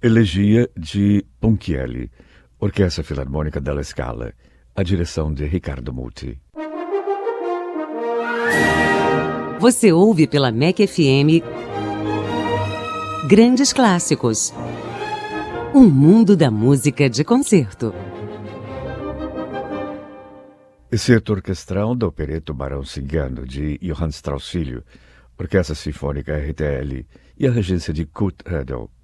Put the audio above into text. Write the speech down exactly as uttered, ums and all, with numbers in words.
Elegia de Ponchielli, Orquestra Filarmônica della Scala, a direção de Ricardo Muti. Você ouve pela M E C F M Grandes Clássicos. Um mundo da música de concerto. Excerto orquestral da opereta Barão Cigano, de Johann Strauss Filho, Orquestra Sinfônica R T L e a regência de Kurt Gödel.